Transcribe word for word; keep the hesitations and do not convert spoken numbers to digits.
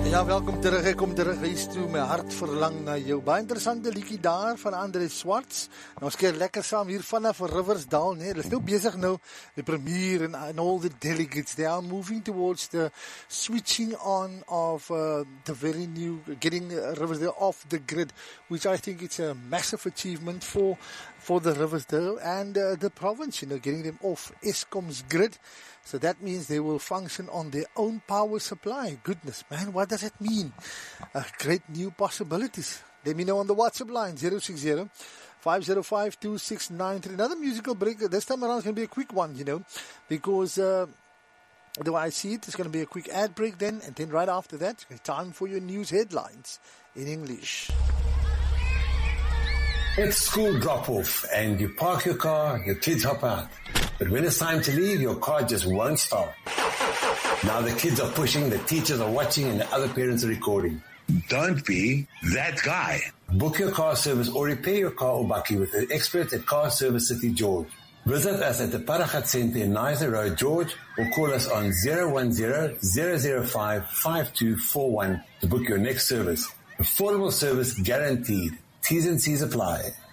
Ja, welkom terug. Ek kom terug huis toe. My hart verlang na jou. Baie interessante liedjie daar van Andre Swarts. Nou ons keer lekker saam hier vanaf Riversdale, nee. Hulle is nou besig nou, die premier and, and all the delegates, they are moving towards the switching on of uh, the very new, getting Riversdale off the grid, which I think it's a massive achievement for for the Riversdale and uh, the province, you know, getting them off Eskom's grid. So that means they will function on their own power supply. Goodness, man, what does that mean? Uh, great new possibilities. Let me know on the WhatsApp line, zero six zero, five zero five, two six nine three. Another musical break. This time around is going to be a quick one, you know, because uh, the way I see it, it's going to be a quick ad break then, and then right after that, it's time for your news headlines in English. It's school drop-off and you park your car, your kids hop out. But when it's time to leave, your car just won't start. Now the kids are pushing, the teachers are watching, and the other parents are recording. Don't be that guy. Book your car service or repair your car or bakkie with the experts at Car Service City George. Visit us at the Paragat Centre in Nizer Road, George, or call us on zero one zero, zero zero five, five two four one to book your next service. Affordable service guaranteed. T's and C's apply.